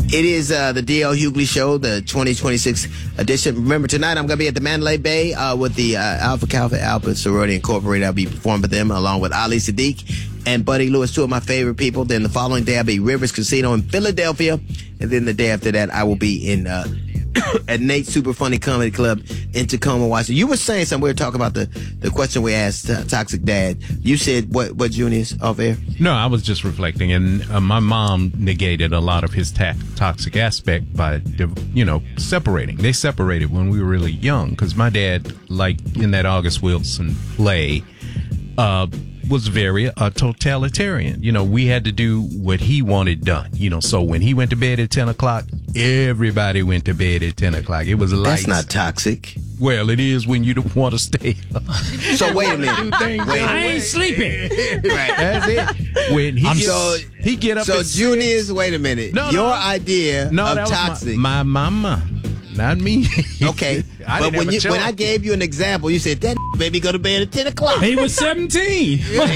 It is the D.L. Hughley Show, the 2026 edition. Remember, tonight I'm going to be at the Mandalay Bay with the Alpha Kappa Alpha Sorority Incorporated. I'll be performing with them along with Ali Sadiq and Buddy Lewis, two of my favorite people. Then the following day I'll be Rivers Casino in Philadelphia. And then the day after that I will be in at Nate's Super Funny Comedy Club in Tacoma, Washington. You were saying something. We were talking about the question we asked Toxic Dad. You said what Junius, off air? No, I was just reflecting, and my mom negated a lot of his toxic aspect by, separating. They separated when we were really young, because my dad, like in that August Wilson play, was very totalitarian. We had to do what he wanted done. So when he went to bed at 10 o'clock, everybody went to bed at 10 o'clock. It was lights. That's not toxic. Well, it is when you don't want to stay up. So wait a minute. I ain't sleeping. Right. That's it. When he get up. So Junius, wait a minute. Your idea of toxic. My mama. Not me. Okay. But when I gave you an example, you said, that baby go to bed at 10 o'clock. He was 17.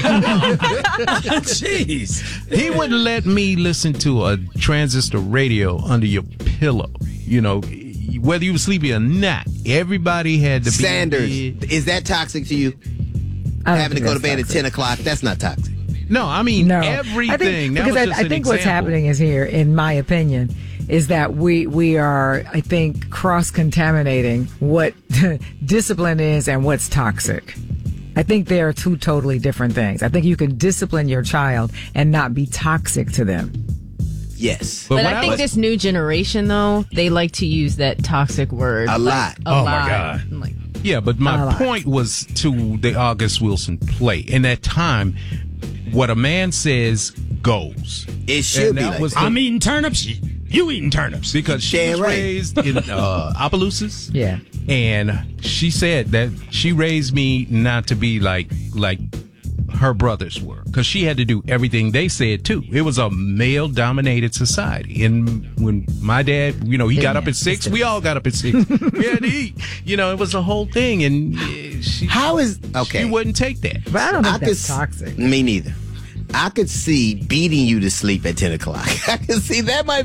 Jeez. He wouldn't let me listen to a transistor radio under your pillow. Whether you were sleepy or not, everybody had to be. Sanders, is that toxic to you? Having to go to bed at 10 o'clock, that's not toxic. No, I mean, everything. I think what's happening is here, in my opinion, is that we are, I think, cross-contaminating what discipline is and what's toxic. I think they are two totally different things. I think you can discipline your child and not be toxic to them. Yes. But I think this new generation, though, they like to use that toxic word. A lot. Oh, my God. Yeah, but my point was to the August Wilson play. In that time, what a man says goes. It should be like that. I'm eating turnips. You eating turnips. Because she was raised in Opelousas. Yeah. And she said that she raised me not to be like her brothers were, because she had to do everything they said too. It was a male-dominated society, and when my dad, he got up at 6, we all got up at 6. We had to eat. It was a whole thing, and she wouldn't take that. But I don't think that's toxic. Me neither. I could see beating you to sleep at 10 o'clock. I could see that might